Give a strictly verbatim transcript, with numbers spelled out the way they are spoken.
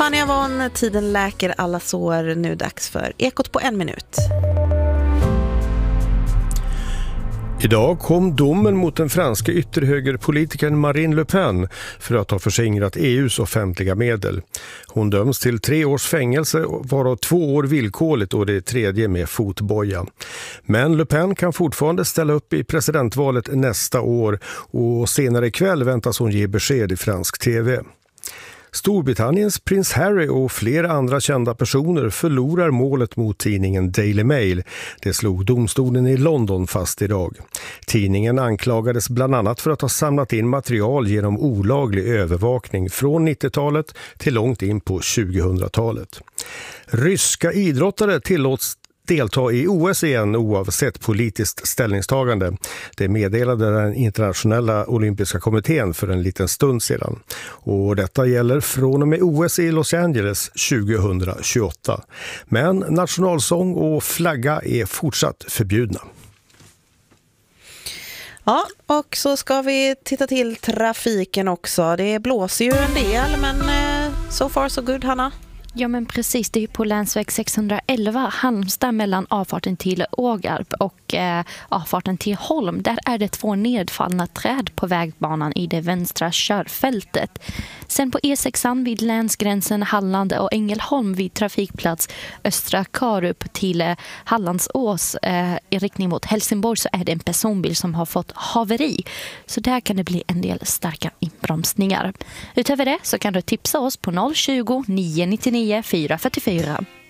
Vanja Von, tiden läker alla sår. Nu dags för Ekot på en minut. Idag kom domen mot den franska ytterhögerpolitikern Marine Le Pen för att ha förskingrat E U:s offentliga medel. Hon döms till tre års fängelse, varav två år villkorligt och det tredje med fotboja. Men Le Pen kan fortfarande ställa upp i presidentvalet nästa år och senare ikväll väntas hon ge besked i fransk tv. Storbritanniens prins Harry och flera andra kända personer förlorar målet mot tidningen Daily Mail. Det slog domstolen i London fast idag. Tidningen anklagades bland annat för att ha samlat in material genom olaglig övervakning från nittiotalet till långt in på tjugohundratalet. Ryska idrottare tillåts delta i O S igen oavsett politiskt ställningstagande. Det meddelade den internationella olympiska kommittén för en liten stund sedan. Och detta gäller från och med O S i Los Angeles tjugohundratjugoåtta. Men nationalsång och flagga är fortsatt förbjudna. Ja, och så ska vi titta till trafiken också. Det blåser ju en del, men eh, so far so good, Hanna. Ja, men precis, det är på länsväg sexhundraelva Halmstad mellan avfarten till Ågarp och eh, avfarten till Holm. Där är det två nedfallna träd på vägbanan i det vänstra körfältet. Sen på E sexan vid länsgränsen Halland och Ängelholm vid trafikplats Östra Karup till eh, Hallandsås eh, i riktning mot Helsingborg så är det en personbil som har fått haveri. Så där kan det bli en del starka inbromsningar. Utöver det så kan du tipsa oss på noll tjugo, nio nittionio, fyra fyrtiofyra.